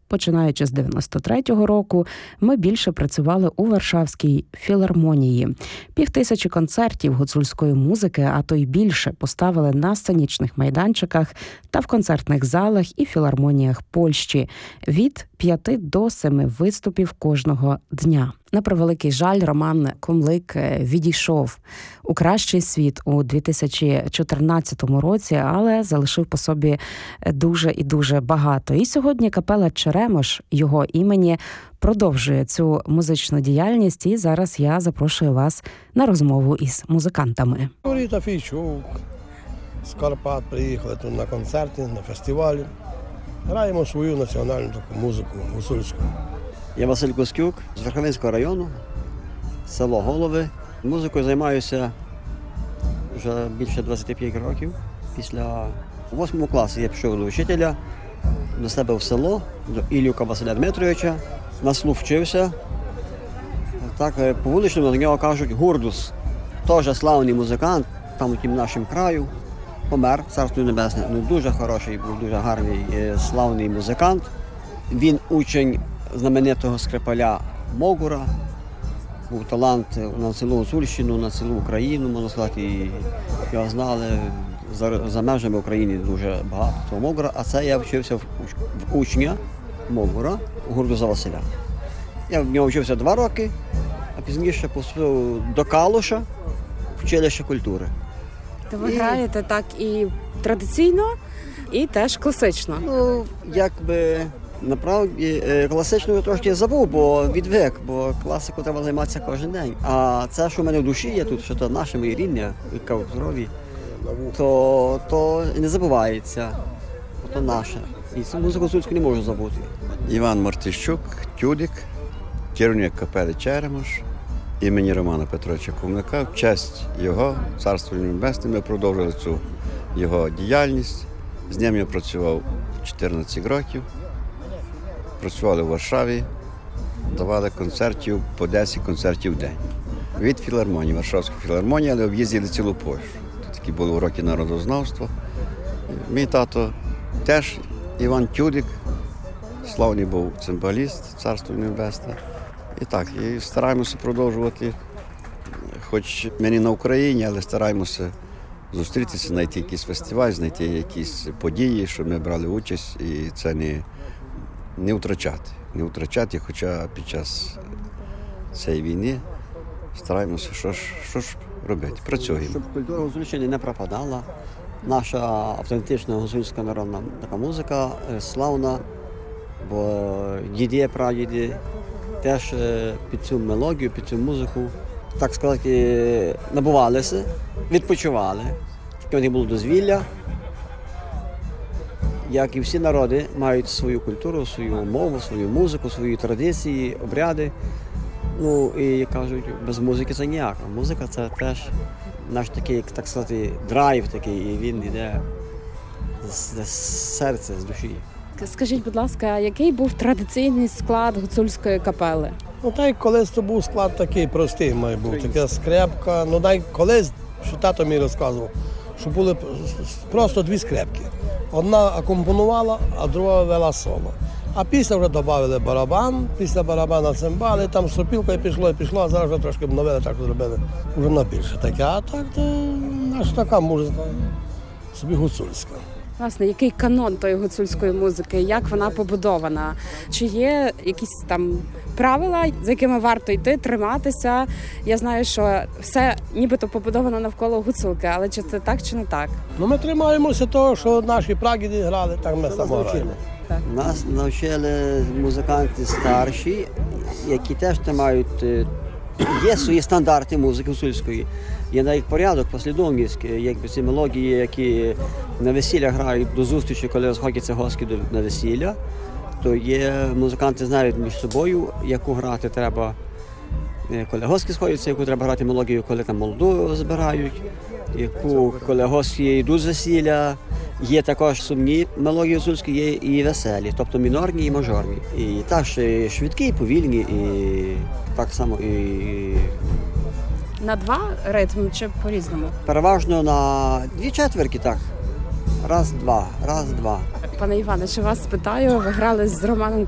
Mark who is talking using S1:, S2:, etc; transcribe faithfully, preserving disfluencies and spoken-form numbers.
S1: Починаючи з дев'яносто третього року, ми більше працювали у Варшавській філармонії. Півтисячі концертів гуцульської музики, а то й більше, поставили на сценічних майданчиках та в концертних залах і філармоніях Польщі. Від п'яти до семи виступів кожного дня. На превеликий жаль, Роман Комлик відійшов у кращий світ у дві тисячі чотирнадцятому році, але залишив по собі дуже і дуже багато. І сьогодні капела «Черемош» його імені продовжує цю музичну діяльність, і зараз я запрошую вас на розмову із музикантами.
S2: Ріта Фійчук з Карпат приїхали тут на концерти, на фестивалі. Граємо свою національну таку музику гуцульську.
S3: Я Василь Коскюк з Верховинського району, село Голови. Музикою займаюся вже більше двадцять п'ять років. Після восьмого класу я пішов до вчителя, до себе в село, до Ілюка Василя Дмитровича. На слух вчився. Так, по вуличному на нього кажуть Гурдус. Теж славний музикант, там у тім нашому краю. Помер, царство небесне. Ну, дуже хороший, був дуже гарний, славний музикант. Він учень знаменитого скрипаля Могура. Був талант на цілу Гуцульщину, на цілу Україну, можна сказати. І його знали за, за межами України дуже багато того Могура. А це я вчився в, в учня Могура, Гурдуза Василя. Я в нього вчився два роки, а пізніше поступив до Калуша, в училище культури.
S4: То ви
S3: І...
S4: граєте так і традиційно, і теж класично?
S3: Ну, якби, направді, класичну трошки забув, бо відвик, бо класику треба займатися кожен день. А це, що в мене в душі є тут, що то наше моє рідне, яке в крові, то, то не забувається, то наше. І цю музику гуцульську не можу забути.
S5: Іван Мартищук, тюдик, керівник капели «Черемош» імені Романа Петровича Комлика. В честь його, царство небесне, ми продовжили цю його діяльність. З ним я працював чотирнадцять років. Працювали в Варшаві, давали концертів по десять концертів в день. Від філармонії, Варшавської філармонії, але об'їздили цілу Польщу. Тут такі були уроки народознавства. Мій тато теж Іван Тюдик, славний був цимбаліст, царство небесне. І так, і стараємося продовжувати, хоч ми не на Україні, але стараємося зустрітися, знайти якийсь фестиваль, знайти якісь події, щоб ми брали участь, і це не, не втрачати. Не втрачати, хоча під час цієї війни стараємося, що ж, що ж робити, працюємо.
S3: Щоб культура Гуцульщини не пропадала, наша автентична гуцульська народна така музика славна, бо діди, прадіди теж під цю мелодію, під цю музику, так сказати, набувалися, відпочивали. Таке у них було дозвілля. Як і всі народи, мають свою культуру, свою мову, свою музику, свої традиції, обряди. Ну, і, як кажуть, без музики це ніяк. Музика – це теж наш такий, так сказати, драйв такий, і він йде з, з серця, з душі.
S4: Скажіть, будь ласка, який був традиційний склад гуцульської капели?
S2: Ну, та й колись то був склад такий простий, має бути, така скрепка. Ну, дай колись, що тато мій розказував, що були просто дві скрепки. Одна акомпонувала, а друга вела соло. А після вже додали барабан, після барабана цимбали, там сопілка і пішло, і пішло, а зараз вже трошки обновили, так зробили вже на більше таке. А так, то наша така музика, собі гуцульська.
S4: Власне, який канон тої гуцульської музики, як вона побудована? Чи є якісь там правила, за якими варто йти, триматися? Я знаю, що все нібито побудовано навколо гуцулки, але чи це так, чи не так?
S2: Ну, ми тримаємося того, що наші прадіди грали, так ми само граємо.
S3: Нас навчили музиканти старші, які теж мають, є свої стандарти музики гуцульської. Є навіть порядок, послідовність, якби ці мелодії, які на весілля грають до зустрічі, коли розходяться гості на весілля, то є музиканти знають між собою, яку грати треба, коли гості сходяться, яку треба грати мелодію, коли там молоду збирають, яку, коли гості йдуть з весілля. Є також сумні мелодії гуцульські, є і веселі, тобто мінорні і мажорні. І так, і швидкі, і повільні, і так само і...
S4: На два ритми чи по-різному?
S3: Переважно на дві четверки, так. Раз, два, раз, два.
S4: Пане Іване, чи вас спитаю, ви грали з Романом